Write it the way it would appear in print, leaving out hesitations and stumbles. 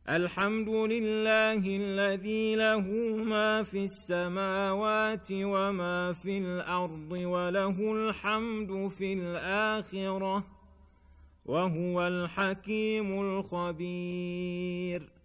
الحمد لله الذي له ما في السماوات وما في الأرض وله الحمد في الآخرة وهو الحكيم الخبير.